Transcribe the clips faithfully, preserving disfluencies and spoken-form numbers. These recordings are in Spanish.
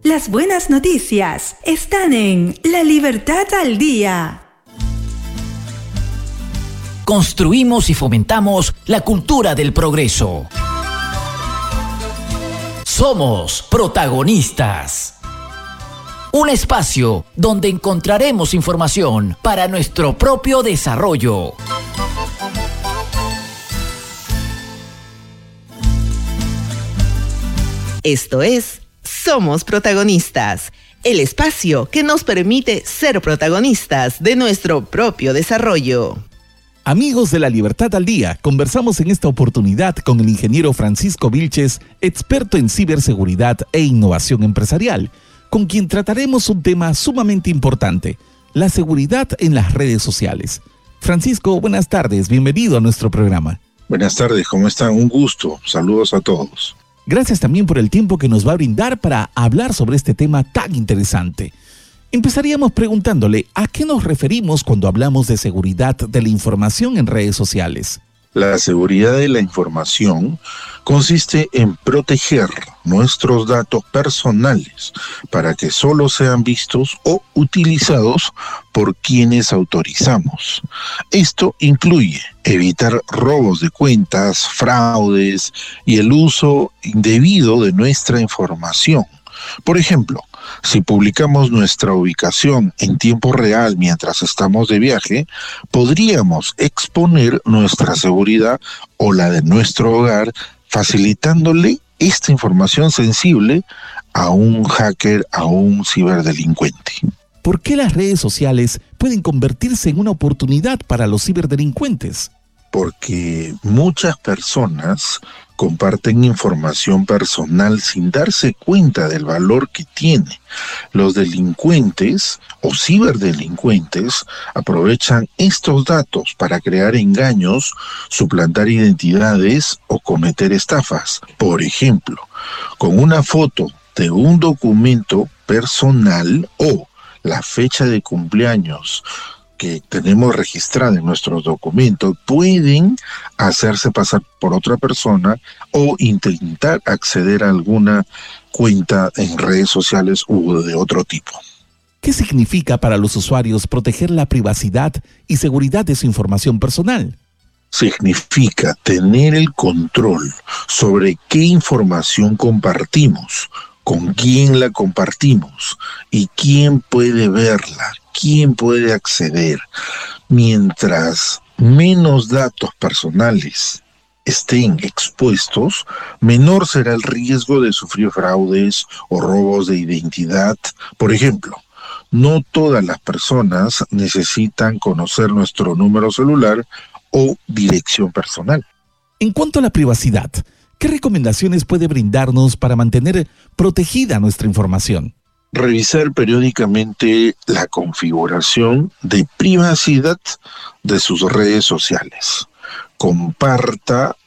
Las buenas noticias están en La Libertad al Día. Construimos y fomentamos la cultura del progreso. Somos protagonistas. Un espacio donde encontraremos información para nuestro propio desarrollo. Esto es Somos Protagonistas, el espacio que nos permite ser protagonistas de nuestro propio desarrollo. Amigos de La Libertad al Día, conversamos en esta oportunidad con el ingeniero Francisco Vilches, experto en ciberseguridad e innovación empresarial, con quien trataremos un tema sumamente importante, la seguridad en las redes sociales. Francisco, buenas tardes, bienvenido a nuestro programa. Buenas tardes, ¿cómo están? Un gusto, saludos a todos. Gracias también por el tiempo que nos va a brindar para hablar sobre este tema tan interesante. Empezaríamos preguntándole, ¿a qué nos referimos cuando hablamos de seguridad de la información en redes sociales? La seguridad de la información consiste en proteger nuestros datos personales para que solo sean vistos o utilizados por quienes autorizamos. Esto incluye evitar robos de cuentas, fraudes y el uso indebido de nuestra información. Por ejemplo, si publicamos nuestra ubicación en tiempo real mientras estamos de viaje, podríamos exponer nuestra seguridad o la de nuestro hogar, facilitándole esta información sensible a un hacker, a un ciberdelincuente. ¿Por qué las redes sociales pueden convertirse en una oportunidad para los ciberdelincuentes? Porque muchas personas comparten información personal sin darse cuenta del valor que tiene. Los delincuentes o ciberdelincuentes aprovechan estos datos para crear engaños, suplantar identidades o cometer estafas. Por ejemplo, con una foto de un documento personal o la fecha de cumpleaños que tenemos registrada en nuestros documentos, pueden hacerse pasar por otra persona o intentar acceder a alguna cuenta en redes sociales u de otro tipo. ¿Qué significa para los usuarios proteger la privacidad y seguridad de su información personal? Significa tener el control sobre qué información compartimos, con quién la compartimos y quién puede verla, quién puede acceder. Mientras menos datos personales estén expuestos, menor será el riesgo de sufrir fraudes o robos de identidad. Por ejemplo, no todas las personas necesitan conocer nuestro número celular o dirección personal. En cuanto a la privacidad, ¿qué recomendaciones puede brindarnos para mantener protegida nuestra información? Revisar periódicamente la configuración de privacidad de sus redes sociales. Comparta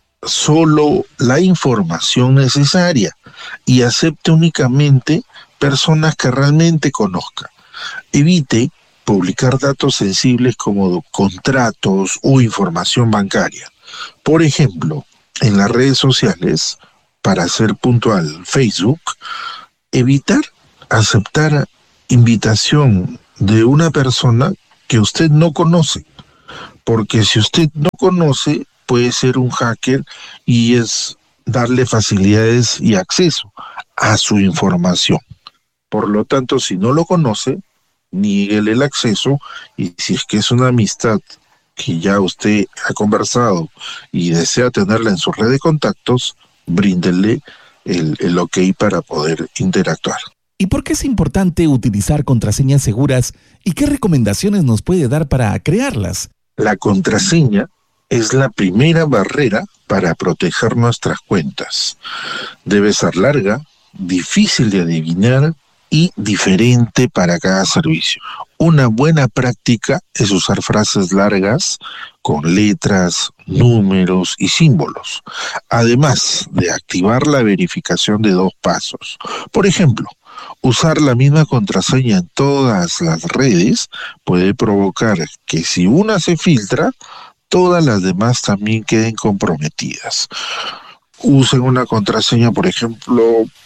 solo la información necesaria y acepte únicamente personas que realmente conozca. Evite publicar datos sensibles como contratos o información bancaria. Por ejemplo, en las redes sociales, para ser puntual, Facebook, evitar aceptar invitación de una persona que usted no conoce, porque si usted no conoce, puede ser un hacker y es darle facilidades y acceso a su información. Por lo tanto, si no lo conoce, niéguele el acceso, y si es que es una amistad que ya usted ha conversado y desea tenerla en su red de contactos, bríndele el, el ok para poder interactuar. ¿Y por qué es importante utilizar contraseñas seguras y qué recomendaciones nos puede dar para crearlas? La contraseña es la primera barrera para proteger nuestras cuentas. Debe ser larga, difícil de adivinar y diferente para cada servicio. Una buena práctica es usar frases largas con letras, números y símbolos, además de activar la verificación de dos pasos. Por ejemplo, usar la misma contraseña en todas las redes puede provocar que si una se filtra, todas las demás también queden comprometidas. usen una contraseña, por ejemplo,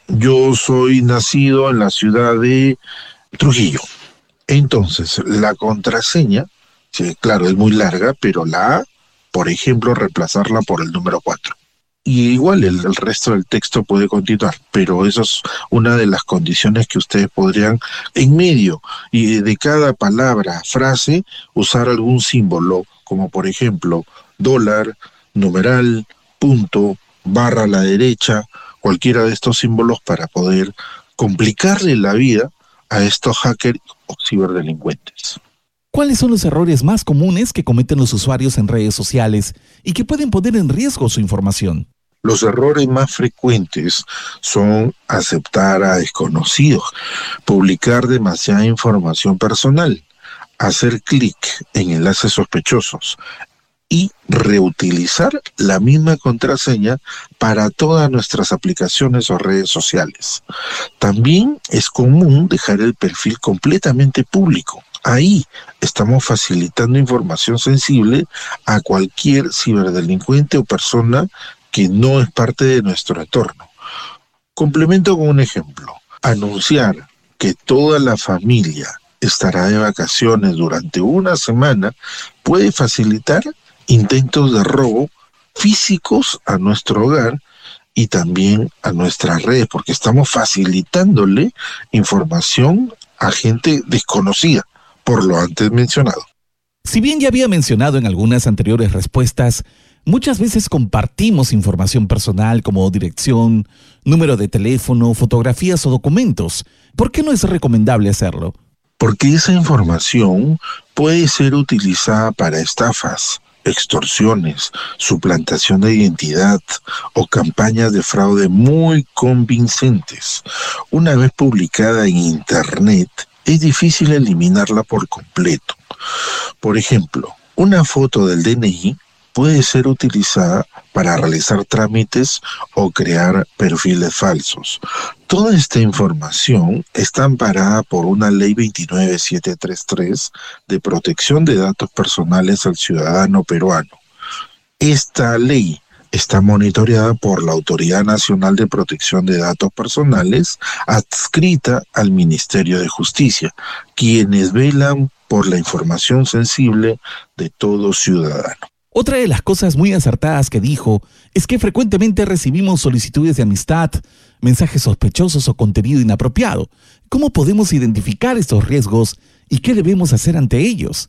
yo soy nacido en la ciudad de Trujillo. Entonces, la contraseña, sí, claro, es muy larga, pero la A, por ejemplo, reemplazarla por el número cuatro. Y igual el, el resto del texto puede continuar, pero eso es una de las condiciones que ustedes podrían, en medio y de cada palabra, frase, usar algún símbolo, como por ejemplo, dólar, numeral, punto, barra a la derecha, cualquiera de estos símbolos para poder complicarle la vida a estos hackers o ciberdelincuentes. ¿Cuáles son los errores más comunes que cometen los usuarios en redes sociales y que pueden poner en riesgo su información? Los errores más frecuentes son aceptar a desconocidos, publicar demasiada información personal, hacer clic en enlaces sospechosos y reutilizar la misma contraseña para todas nuestras aplicaciones o redes sociales. También es común dejar el perfil completamente público. Ahí estamos facilitando información sensible a cualquier ciberdelincuente o persona que no es parte de nuestro entorno. Complemento con un ejemplo. Anunciar que toda la familia estará de vacaciones durante una semana puede facilitar intentos de robo físicos a nuestro hogar y también a nuestras redes, porque estamos facilitándole información a gente desconocida, por lo antes mencionado. Si bien ya había mencionado en algunas anteriores respuestas, muchas veces compartimos información personal como dirección, número de teléfono, fotografías o documentos. ¿Por qué no es recomendable hacerlo? Porque esa información puede ser utilizada para estafas, extorsiones, suplantación de identidad o campañas de fraude muy convincentes. Una vez publicada en Internet, es difícil eliminarla por completo. Por ejemplo, una foto del D N I puede ser utilizada para realizar trámites o crear perfiles falsos. Toda esta información está amparada por una ley veintinueve mil setecientos treinta y tres de protección de datos personales al ciudadano peruano. Esta ley está monitoreada por la Autoridad Nacional de Protección de Datos Personales, adscrita al Ministerio de Justicia, quienes velan por la información sensible de todo ciudadano. Otra de las cosas muy acertadas que dijo es que frecuentemente recibimos solicitudes de amistad, mensajes sospechosos o contenido inapropiado. ¿Cómo podemos identificar estos riesgos y qué debemos hacer ante ellos?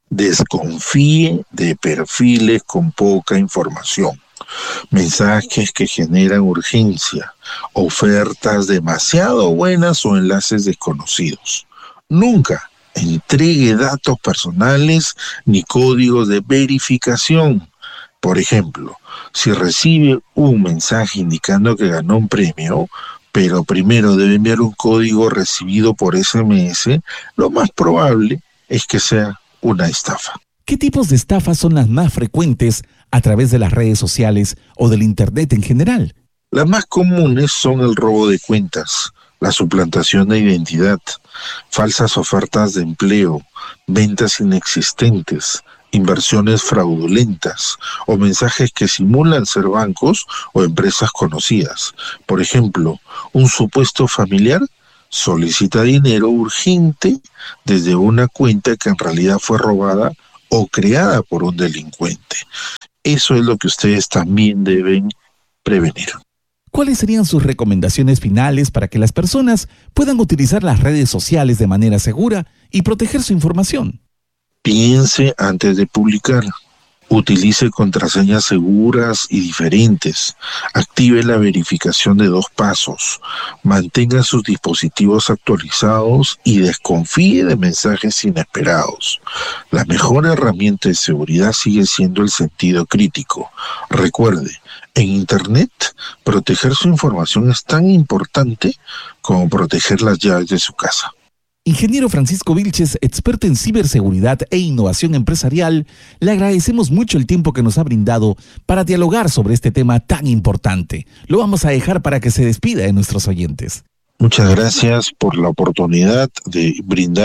Desconfíe de perfiles con poca información, mensajes que generan urgencia, ofertas demasiado buenas o enlaces desconocidos. Nunca entregue datos personales ni códigos de verificación. Por ejemplo, si recibe un mensaje indicando que ganó un premio, pero primero debe enviar un código recibido por S M S, lo más probable es que sea una estafa. ¿Qué tipos de estafas son las más frecuentes a través de las redes sociales o del Internet en general? Las más comunes son el robo de cuentas, la suplantación de identidad, falsas ofertas de empleo, ventas inexistentes, inversiones fraudulentas o mensajes que simulan ser bancos o empresas conocidas. Por ejemplo, un supuesto familiar solicita dinero urgente desde una cuenta que en realidad fue robada o creada por un delincuente. Eso es lo que ustedes también deben prevenir. ¿Cuáles serían sus recomendaciones finales para que las personas puedan utilizar las redes sociales de manera segura y proteger su información? Piense antes de publicar. Utilice contraseñas seguras y diferentes. Active la verificación de dos pasos. Mantenga sus dispositivos actualizados y desconfíe de mensajes inesperados. La mejor herramienta de seguridad sigue siendo el sentido crítico. Recuerde, en Internet, proteger su información es tan importante como proteger las llaves de su casa. Ingeniero Francisco Vilches, experto en ciberseguridad e innovación empresarial, le agradecemos mucho el tiempo que nos ha brindado para dialogar sobre este tema tan importante. Lo vamos a dejar para que se despida de nuestros oyentes. Muchas gracias por la oportunidad de brindar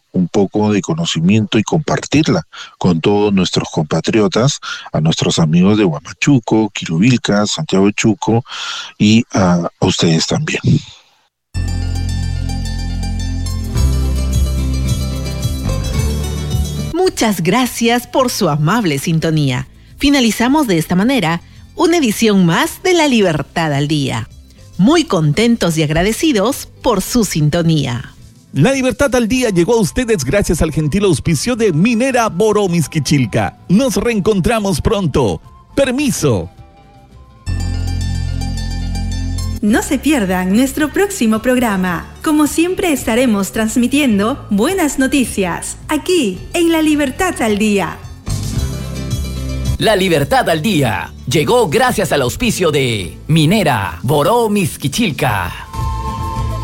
un poco de conocimiento y compartirla con todos nuestros compatriotas, a nuestros amigos de Huamachuco, Quiruvilca, Santiago de Chuco y a, a ustedes también. Muchas gracias por su amable sintonía. Finalizamos de esta manera una edición más de La Libertad al Día. Muy contentos y agradecidos por su sintonía. La Libertad al Día llegó a ustedes gracias al gentil auspicio de Minera Boró Mixquichilca. Nos reencontramos pronto. Permiso. No se pierdan nuestro próximo programa. Como siempre estaremos transmitiendo buenas noticias aquí en La Libertad al Día. La Libertad al Día llegó gracias al auspicio de Minera Boró Mixquichilca.